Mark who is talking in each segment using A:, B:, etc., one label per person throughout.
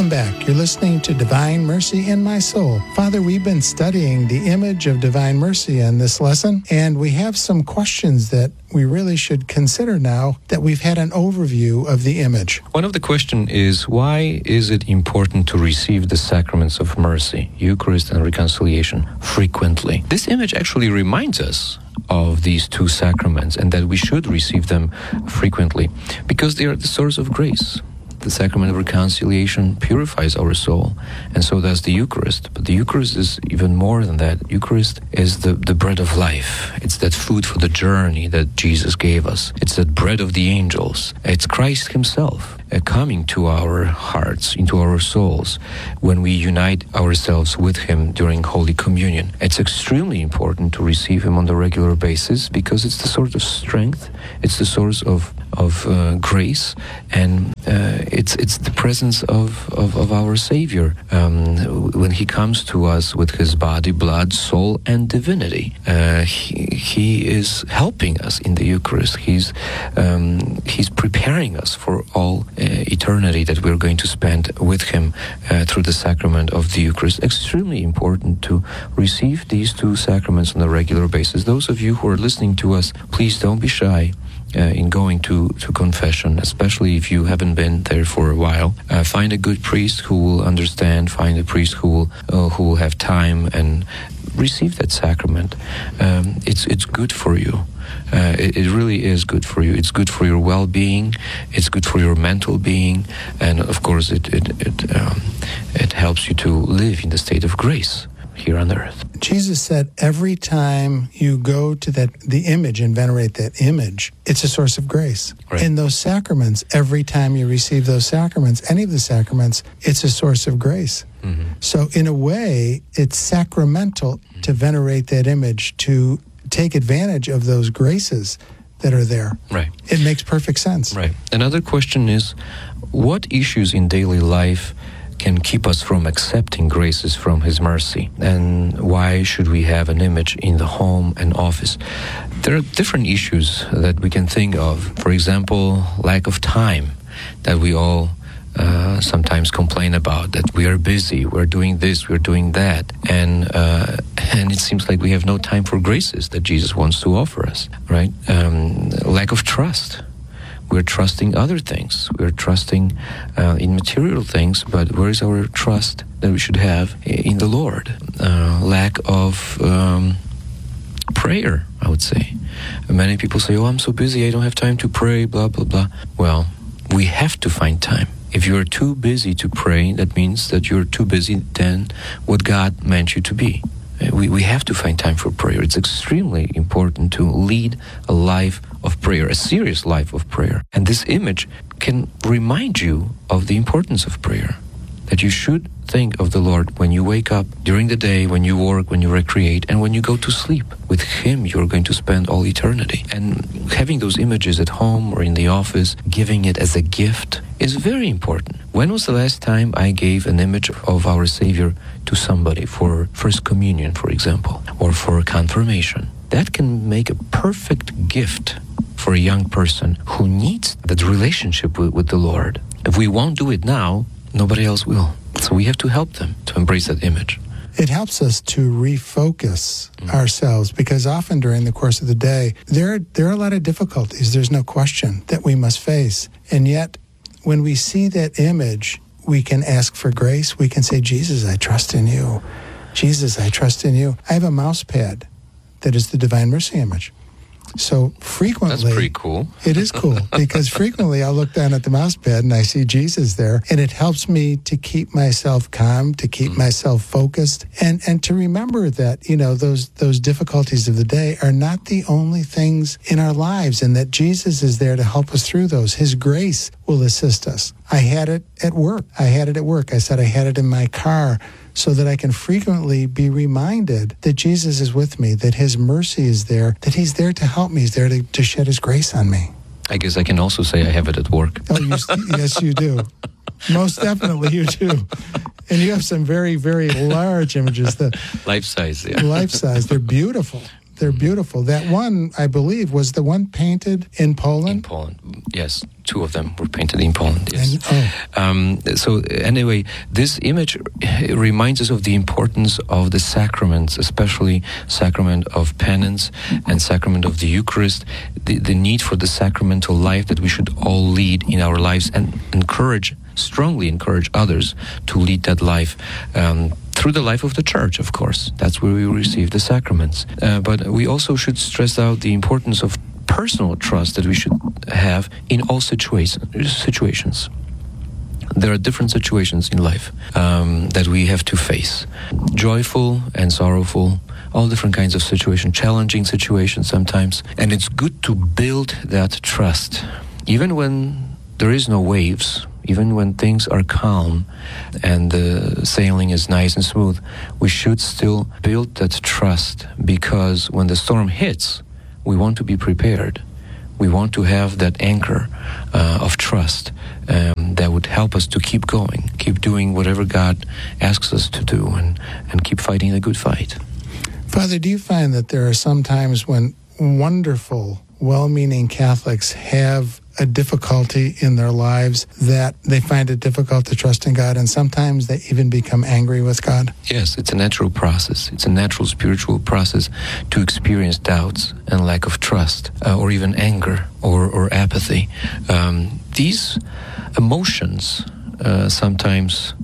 A: Welcome back. You're listening to Divine Mercy in My Soul. Father, we've been studying the image of Divine Mercy in this lesson, and we have some questions that we really should consider now that we've had an overview of the image.
B: One of the questions is, why is it important to receive the sacraments of mercy, Eucharist and reconciliation, frequently? This image actually reminds us of these two sacraments and that we should receive them frequently because they are the source of grace. The sacrament of reconciliation purifies our soul, and so does the Eucharist. But the Eucharist is even more than that. Eucharist is the bread of life. It's that food for the journey that Jesus gave us. It's that bread of the angels. It's Christ himself coming to our hearts, into our souls, when we unite ourselves with him during Holy Communion. It's extremely important to receive him on a regular basis because it's the source of strength, it's the source of grace, and it's the presence of our Savior. When he comes to us with his body, blood, soul, and divinity, he is helping us in the Eucharist. He's preparing us for all eternity that we're going to spend with him through the sacrament of the Eucharist. Extremely important to receive these two sacraments on a regular basis. Those of you who are listening to us, please don't be shy in going to confession, especially if you haven't been there for a while. Find a good priest who will understand, find a priest who will have time, and receive that sacrament. It's good for you. It really is good for you. It's good for your well-being. It's good for your mental being, and of course, it helps you to live in the state of grace here on earth.
A: Jesus said every time you go to the image and venerate that image, it's a source of grace.
B: Right.
A: In those sacraments, every time you receive those sacraments, any of the sacraments, it's a source of grace. Mm-hmm. So in a way, it's sacramental to venerate that image, to take advantage of those graces that are there.
B: Right.
A: It makes perfect sense.
B: Right. Another question is, what issues in daily life can keep us from accepting graces from his mercy? And why should we have an image in the home and office? There are different issues that we can think of. For example, lack of time that we all sometimes complain about, that we are busy, we're doing this, we're doing that, and it seems like we have no time for graces that Jesus wants to offer us, right? Lack of trust. We're trusting other things. We're trusting in material things, but where is our trust that we should have in the Lord? Lack of prayer, I would say. Many people say, I'm so busy, I don't have time to pray, blah, blah, blah. Well, we have to find time. If you're too busy to pray, that means that you're too busy than what God meant you to be. We have to find time for prayer. It's extremely important to lead a life of prayer, a serious life of prayer. And this image can remind you of the importance of prayer, that you should think of the Lord when you wake up, during the day, when you work, when you recreate, and when you go to sleep. With him, you're going to spend all eternity. And having those images at home or in the office, giving it as a gift, is very important. When was the last time I gave an image of our Savior to somebody for First Communion, for example, or for confirmation? That can make a perfect gift for a young person who needs that relationship with the Lord. If we won't do it now, nobody else will. So we have to help them to embrace that image.
A: It helps us to refocus ourselves, because often during the course of the day, there are a lot of difficulties, there's no question, that we must face. And yet, when we see that image, we can ask for grace. We can say, Jesus, I trust in you. Jesus, I trust in you. I have a mouse pad that is the Divine Mercy image. So frequently...
B: That's pretty cool.
A: It is cool, because frequently I'll look down at the mouse pad and I see Jesus there, and it helps me to keep myself calm, to keep myself focused, and to remember that, those difficulties of the day are not the only things in our lives, and that Jesus is there to help us through those. His grace will assist us. I had it at work. I said I had it in my car, so that I can frequently be reminded that Jesus is with me, that his mercy is there, that he's there to help me, he's there to shed his grace on me.
B: I guess I can also say I have it at work.
A: Oh, yes, you do. Most definitely you do. And you have some very, very large images.
B: Life-size, yeah.
A: Life-size. They're beautiful. They're beautiful. That one, I believe, was the one painted in Poland?
B: In Poland, yes. 2 of them were painted in Poland, yes. So anyway, this image reminds us of the importance of the sacraments, especially sacrament of penance and sacrament of the Eucharist, the need for the sacramental life that we should all lead in our lives, and strongly encourage others to lead that life through the life of the Church, of course. That's where we receive the sacraments. But we also should stress out the importance of personal trust that we should have in all situations. There are different situations in life that we have to face. Joyful and sorrowful, all different kinds of situations, challenging situations sometimes. And it's good to build that trust. Even when there is no waves, even when things are calm and the sailing is nice and smooth, we should still build that trust, because when the storm hits, we want to be prepared. We want to have that anchor of trust that would help us to keep going, keep doing whatever God asks us to do, and keep fighting the good fight.
A: Father, do you find that there are some times when wonderful, well-meaning Catholics have a difficulty in their lives that they find it difficult to trust in God, and sometimes they even become angry with God?
B: Yes, it's a natural process. It's a natural spiritual process to experience doubts and lack of trust, or even anger or apathy. These emotions sometimes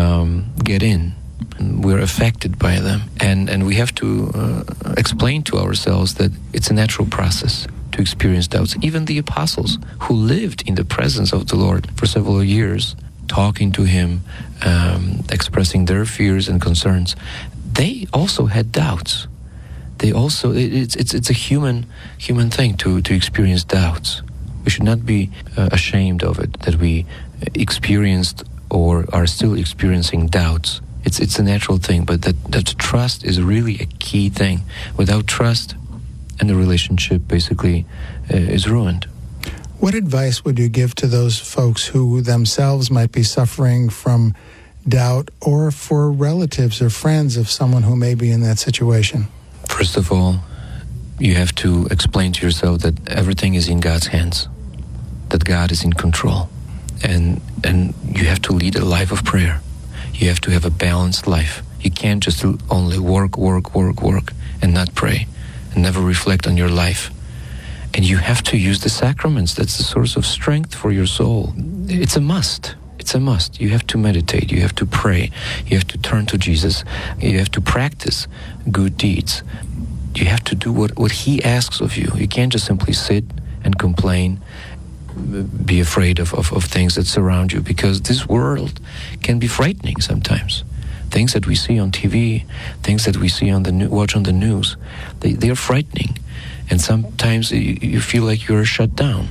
B: get in. We're affected by them, and we have to explain to ourselves that it's a natural process to experience doubts. Even the apostles who lived in the presence of the Lord for several years, talking to Him, expressing their fears and concerns, they also had doubts. They also, it's a human thing to experience doubts. We should not be ashamed of it, that we experienced or are still experiencing doubts. It's a natural thing, but that trust is really a key thing. Without trust, and the relationship basically is ruined.
A: What advice would you give to those folks who themselves might be suffering from doubt, or for relatives or friends of someone who may be in that situation?
B: First of all, you have to explain to yourself that everything is in God's hands, that God is in control, and you have to lead a life of prayer. You have to have a balanced life. You can't just only work, and not pray, and never reflect on your life. And you have to use the sacraments. That's the source of strength for your soul. It's a must. It's a must. You have to meditate. You have to pray. You have to turn to Jesus. You have to practice good deeds. You have to do what He asks of you. You can't just simply sit and complain, be afraid of things that surround you, because this world can be frightening sometimes. Things that we see on TV, things that we see watch on the news, they are frightening. And sometimes you feel like you're shut down.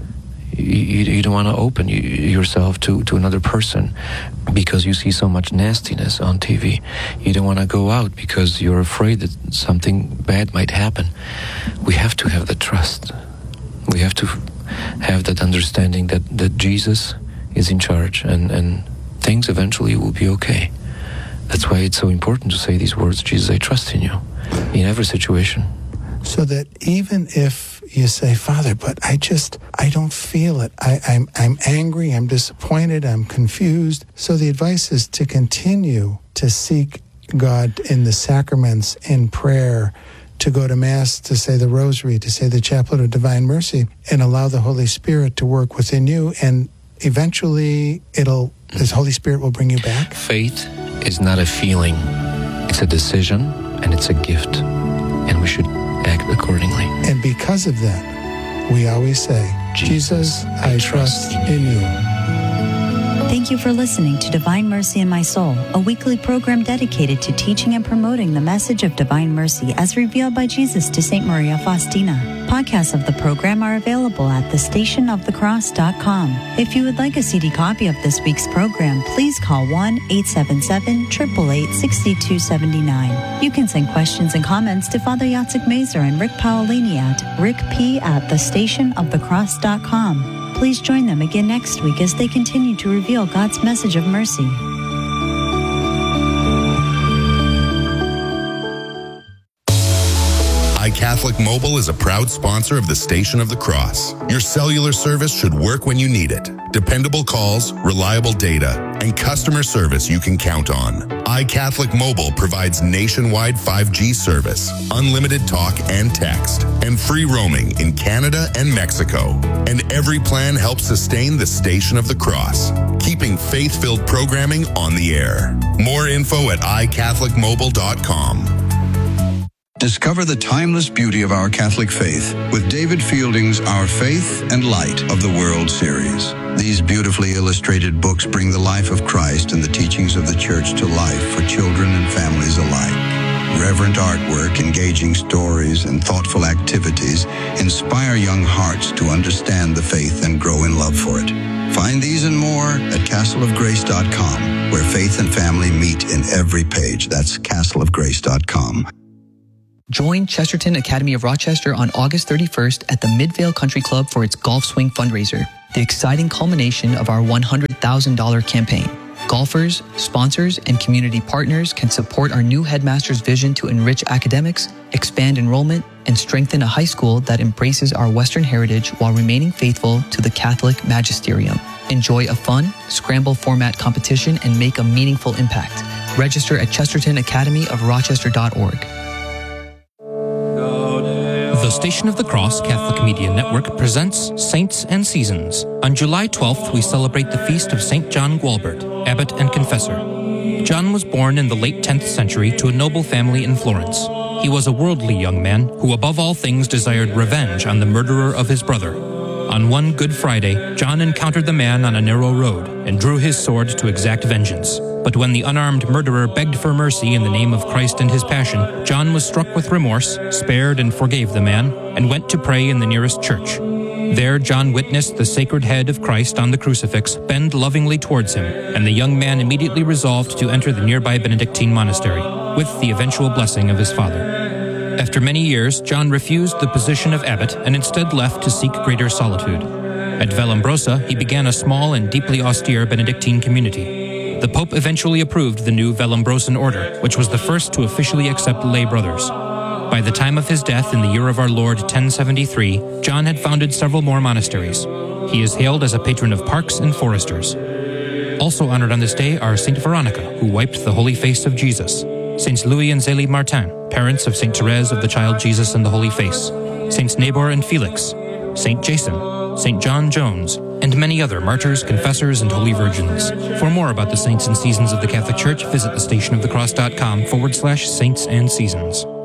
B: You don't want to open yourself to another person because you see so much nastiness on TV. You don't want to go out because you're afraid that something bad might happen. We have to have the trust. We have to have that understanding that Jesus is in charge, and things eventually will be okay. That's why it's so important to say these words, Jesus, I trust in you, in every situation.
A: So that even if you say, Father, but I don't feel it. I'm angry, I'm disappointed, I'm confused. So the advice is to continue to seek God in the sacraments, in prayer, to go to Mass, to say the Rosary, to say the Chaplet of Divine Mercy, and allow the Holy Spirit to work within you. And eventually the Holy Spirit will bring you back.
B: Faith is not a feeling. It's a decision, and it's a gift. And we should act accordingly.
A: And because of that, we always say, Jesus, I trust in you.
C: Thank you for listening to Divine Mercy in My Soul, a weekly program dedicated to teaching and promoting the message of divine mercy as revealed by Jesus to St. Maria Faustina. Podcasts of the program are available at thestationofthecross.com. If you would like a CD copy of this week's program, please call 1-877-888-6279. You can send questions and comments to Father Jacek Mazer and Rick Paolini at rickp@thestationofthecross.com. Please join them again next week as they continue to reveal God's message of mercy.
D: iCatholic Mobile is a proud sponsor of the Station of the Cross. Your cellular service should work when you need it. Dependable calls, reliable data, and customer service you can count on. iCatholic Mobile provides nationwide 5G service, unlimited talk and text, and free roaming in Canada and Mexico. And every plan helps sustain the Station of the Cross, keeping faith-filled programming on the air. More info at iCatholicMobile.com.
E: Discover the timeless beauty of our Catholic faith with David Fielding's Our Faith and Light of the World series. These beautifully illustrated books bring the life of Christ and the teachings of the Church to life for children and families alike. Reverent artwork, engaging stories, and thoughtful activities inspire young hearts to understand the faith and grow in love for it. Find these and more at castleofgrace.com, where faith and family meet in every page. That's castleofgrace.com.
F: Join Chesterton Academy of Rochester on August 31st at the Midvale Country Club for its Golf Swing fundraiser, the exciting culmination of our $100,000 campaign. Golfers, sponsors, and community partners can support our new headmaster's vision to enrich academics, expand enrollment, and strengthen a high school that embraces our Western heritage while remaining faithful to the Catholic magisterium. Enjoy a fun, scramble format competition and make a meaningful impact. Register at chestertonacademyofrochester.org.
G: The Station of the Cross Catholic Media Network presents Saints and Seasons. On July 12th, we celebrate the feast of St. John Gualbert, abbot and confessor. John was born in the late 10th century to a noble family in Florence. He was a worldly young man who above all things desired revenge on the murderer of his brother. On one Good Friday, John encountered the man on a narrow road and drew his sword to exact vengeance. But when the unarmed murderer begged for mercy in the name of Christ and his passion, John was struck with remorse, spared and forgave the man, and went to pray in the nearest church. There John witnessed the sacred head of Christ on the crucifix bend lovingly towards him, and the young man immediately resolved to enter the nearby Benedictine monastery, with the eventual blessing of his father. After many years, John refused the position of abbot and instead left to seek greater solitude. At Vallombrosa, he began a small and deeply austere Benedictine community. The Pope eventually approved the new Vallombrosan order, which was the first to officially accept lay brothers. By the time of his death in the year of our Lord 1073, John had founded several more monasteries. He is hailed as a patron of parks and foresters. Also honored on this day are Saint Veronica, who wiped the holy face of Jesus, Saints Louis and Zélie Martin, parents of Saint Therese of the Child Jesus and the Holy Face, Saints Nabor and Felix, Saint Jason, Saint John Jones, and many other martyrs, confessors, and holy virgins. For more about the saints and seasons of the Catholic Church, visit thestationofthecross.com/saints and seasons.